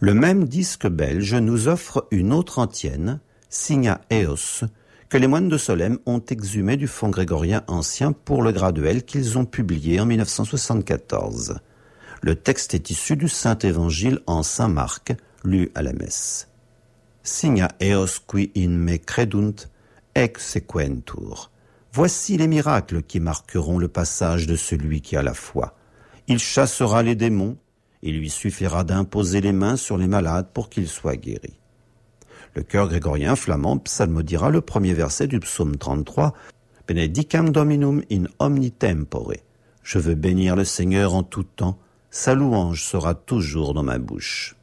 Le même disque belge nous offre une autre antienne, Signa Eos, que les moines de Solesmes ont exhumé du fond grégorien ancien pour le graduel qu'ils ont publié en 1974. Le texte est issu du Saint-Évangile en Saint-Marc, lu à la messe. Signa eos qui in me credunt, exequentur. Voici les miracles qui marqueront le passage de celui qui a la foi. Il chassera les démons, il lui suffira d'imposer les mains sur les malades pour qu'ils soient guéris. Le chœur grégorien flamand psalmodiera le premier verset du psaume 33, « Benedicam Dominum in omni tempore ». Je veux bénir le Seigneur en tout temps, sa louange sera toujours dans ma bouche.